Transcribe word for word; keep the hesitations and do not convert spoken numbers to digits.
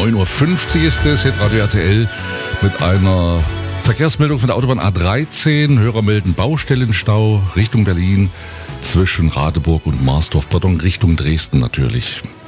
neun Uhr fünfzig ist es, Hitradio R T L mit einer Verkehrsmeldung von der Autobahn A dreizehn. Hörer melden Baustellenstau Richtung Berlin zwischen Radeburg und Marsdorf, pardon, Richtung Dresden natürlich.